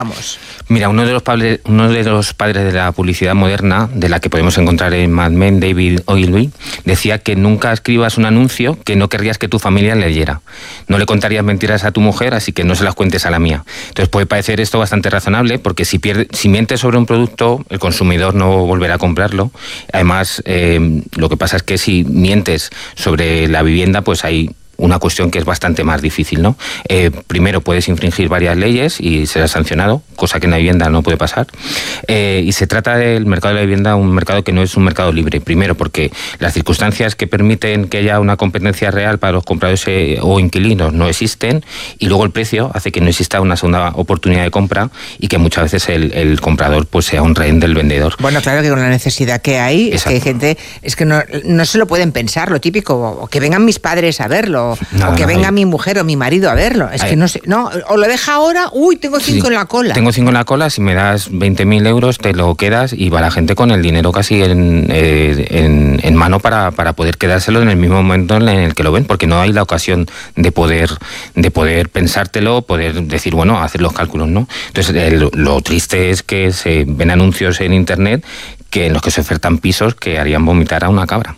Vamos. Mira, uno de los padres de la publicidad moderna, de la que podemos encontrar en Mad Men, David Ogilvy, decía que nunca escribas un anuncio que no querrías que tu familia leyera. No le contarías mentiras a tu mujer, así que no se las cuentes a la mía. Entonces puede parecer esto bastante razonable, porque si mientes sobre un producto, el consumidor no volverá a comprarlo. Además, lo que pasa es que si mientes sobre la vivienda, pues hay una cuestión que es bastante más difícil, ¿no? Primero, puedes infringir varias leyes y serás sancionado, cosa que en la vivienda no puede pasar. Y se trata del mercado de la vivienda, un mercado que no es un mercado libre. Primero, porque las circunstancias que permiten que haya una competencia real para los compradores o inquilinos no existen, y luego el precio hace que no exista una segunda oportunidad de compra y que muchas veces el comprador pues sea un rehén del vendedor. Bueno, claro que con la necesidad que hay, es que hay gente, es que no se lo pueden pensar, lo típico, o que vengan mis padres a verlo, o que venga mi mujer o mi marido a verlo. Es que no sé, no, o lo deja ahora, tengo 5 en la cola. Tengo 5 en la cola, si me das 20.000 euros te lo quedas, y va la gente con el dinero casi en mano para poder quedárselo en el mismo momento en el que lo ven, porque no hay la ocasión de poder pensártelo, poder decir, bueno, hacer los cálculos, ¿no? Entonces, lo triste es que se ven anuncios en internet en los que se ofertan pisos que harían vomitar a una cabra.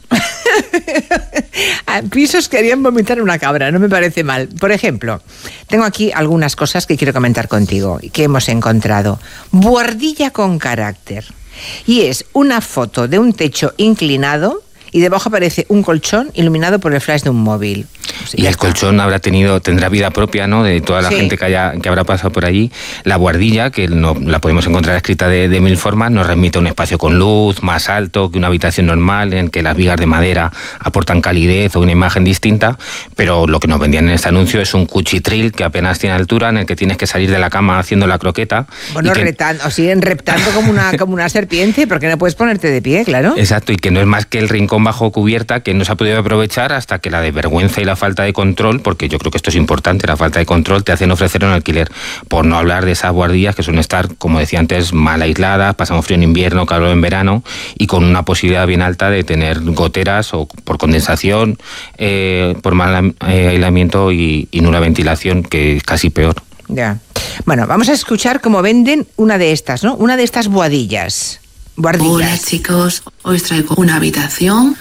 Pisos que harían vomitar a una cabra, no me parece mal. Por ejemplo, tengo aquí algunas cosas que quiero comentar contigo y que hemos encontrado. Buhardilla con carácter. Y es una foto de un techo inclinado y debajo aparece un colchón iluminado por el flash de un móvil. Pues y el colchón tendrá vida propia, ¿no? De toda la gente que habrá pasado por allí. La buhardilla, que la podemos encontrar escrita de mil formas, nos remite a un espacio con luz, más alto que una habitación normal, en que las vigas de madera aportan calidez o una imagen distinta, pero lo que nos vendían en este anuncio es un cuchitril que apenas tiene altura, en el que tienes que salir de la cama haciendo la croqueta. Bueno, siguen reptando como una serpiente, porque no puedes ponerte de pie, claro. Exacto, y que no es más que el rincón bajo cubierta que no se ha podido aprovechar hasta que la desvergüenza y la falta de control, porque yo creo que esto es importante, la falta de control te hacen ofrecer un alquiler, por no hablar de esas buhardillas que suelen estar, como decía antes, mal aisladas, pasamos frío en invierno, calor en verano, y con una posibilidad bien alta de tener goteras o por condensación, por mal aislamiento y nula ventilación, que es casi peor. Ya. Bueno, vamos a escuchar cómo venden una de estas, ¿no? Una de estas buhardillas. Hola chicos, hoy os traigo una habitación,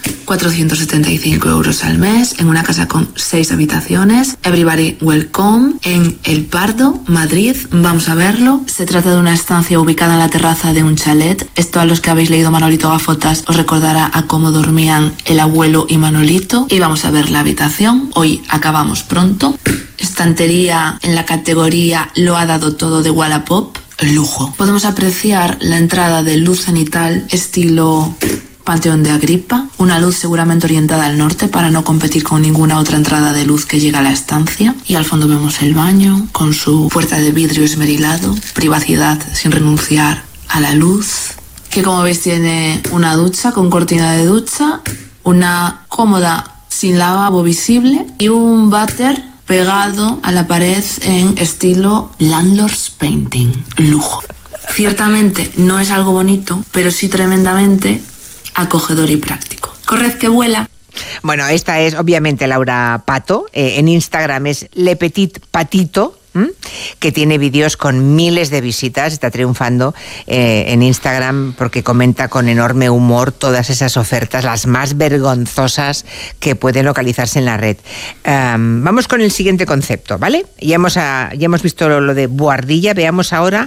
475 euros al mes, en una casa con 6 habitaciones, everybody welcome, en El Pardo, Madrid. Vamos a verlo. Se trata de una estancia ubicada en la terraza de un chalet. Esto, a los que habéis leído Manolito Gafotas, os recordará a cómo dormían el abuelo y Manolito. Y vamos a ver la habitación. Hoy acabamos pronto. Estantería en la categoría Lo ha dado todo de Wallapop. Lujo. Podemos apreciar la entrada de luz cenital estilo Panteón de Agripa, una luz seguramente orientada al norte para no competir con ninguna otra entrada de luz que llega a la estancia. Y al fondo vemos el baño con su puerta de vidrio esmerilado, privacidad sin renunciar a la luz, que como veis tiene una ducha con cortina de ducha, una cómoda sin lavabo visible y un váter pegado a la pared en estilo Landlord's Painting. Lujo. Ciertamente no es algo bonito, pero sí tremendamente acogedor y práctico. Corred que vuela. Bueno, esta es obviamente Laura Pato. En Instagram es Le Petit Patito, que tiene vídeos con miles de visitas, está triunfando en Instagram porque comenta con enorme humor todas esas ofertas, las más vergonzosas que pueden localizarse en la red. Vamos con el siguiente concepto, ¿vale? Ya hemos visto lo de buhardilla, veamos ahora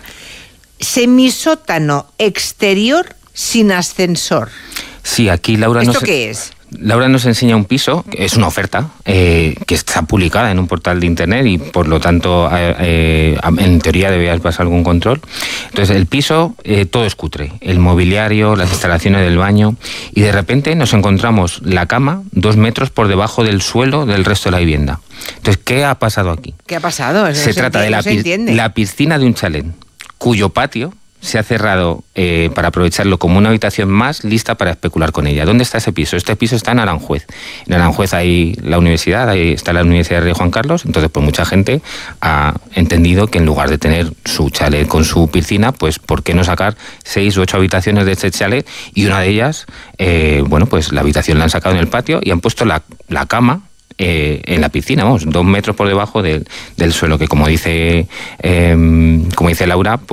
semisótano exterior sin ascensor. Sí, aquí Laura ¿Esto qué es? Laura nos enseña un piso, es una oferta que está publicada en un portal de internet y por lo tanto en teoría deberías pasar algún control. Entonces el piso todo es cutre, el mobiliario, las instalaciones del baño, y de repente nos encontramos la cama 2 metros por debajo del suelo del resto de la vivienda. Entonces, ¿qué ha pasado aquí? ¿Qué ha pasado? Se trata de la piscina de un chalet, cuyo patio se ha cerrado para aprovecharlo como una habitación más lista para especular con ella. ¿Dónde está ese piso? Este piso está en Aranjuez. En Aranjuez hay la universidad, ahí está la Universidad de Rey Juan Carlos, entonces pues mucha gente ha entendido que en lugar de tener su chalet con su piscina, pues ¿por qué no sacar 6 u 8 habitaciones de este chalet? Y una de ellas, pues la habitación la han sacado en el patio y han puesto la cama en la piscina, 2 metros por debajo del suelo, que como dice Laura, pues